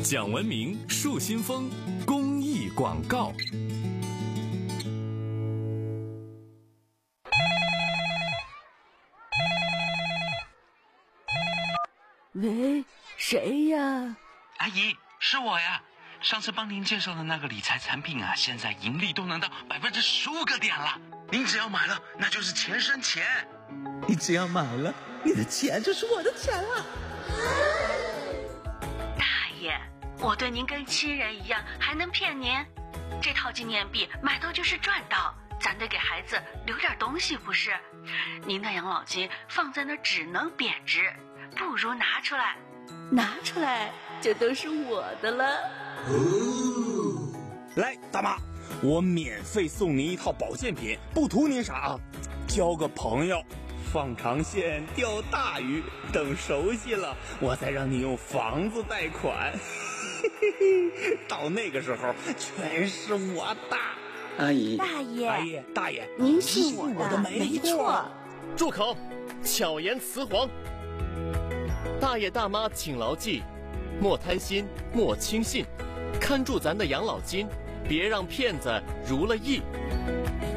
讲文明树新风公益广告。 喂，谁呀？ 阿姨，是我呀。上次帮您介绍的那个理财产品啊，现在盈利都能到15%个点了。您只要买了，那就是钱生钱。 你只要买了，你的钱就是我的钱了。 大爷，我对您跟亲人一样，还能骗您？这套纪念币买到就是赚到，咱得给孩子留点东西不是？您的养老金放在那只能贬值，不如拿出来。 拿出来就都是我的了。 来，大妈，我免费送您一套保健品，不图您啥啊，交个朋友，放长线钓大鱼，等熟悉了我再让你用房子贷款。到那个时候全是我的。 阿姨， 大爷， 阿姨，大爷， 您信我的没错。 住口，巧言辞黄。大爷大妈请牢记，莫贪心，莫轻信，看住咱的养老金，别让骗子如了意。